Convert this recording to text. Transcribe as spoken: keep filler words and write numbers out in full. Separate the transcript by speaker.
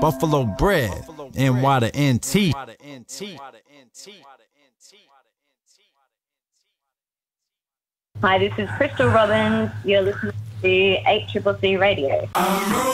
Speaker 1: Buffalo Bread, N Y to N T.
Speaker 2: Hi, this is Crystal Robbins. You're listening to eight C C C Radio.